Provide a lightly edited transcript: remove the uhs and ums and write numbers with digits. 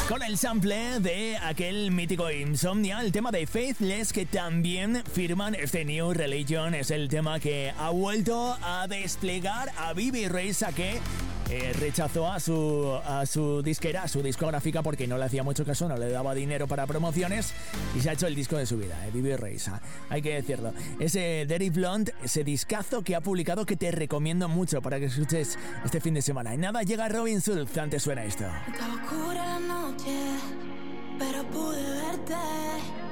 Con el sample de aquel mítico Insomnia, el tema de Faithless, que también firman este New Religion. Es el tema que ha vuelto a desplegar a Bibi Rexa, que rechazó a su disquera, a su discográfica, porque no le hacía mucho caso, no le daba dinero para promociones, y se ha hecho el disco de su vida, Bibi Rexa, hay que decirlo. Ese Dirty Blonde, ese discazo que ha publicado, que te recomiendo mucho para que escuches este fin de semana. Y nada, llega Robin Schulz, antes suena esto. Estaba oscura la noche, pero pude verte.